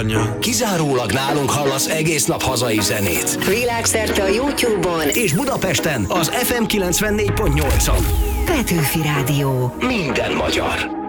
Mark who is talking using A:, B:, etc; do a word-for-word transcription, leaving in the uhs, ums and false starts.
A: Kizárólag nálunk hallasz egész nap hazai zenét.
B: Világszerte a YouTube-on
A: és Budapesten az ef em kilencvennégy pont nyolcon.
B: Petőfi Rádió.
A: Minden magyar.